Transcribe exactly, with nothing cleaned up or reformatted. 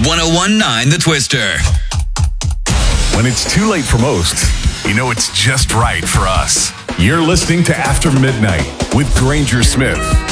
one oh one point nine The Twister. When it's too late for most, you know it's just right for us. You're listening to After Midnight with Granger Smith.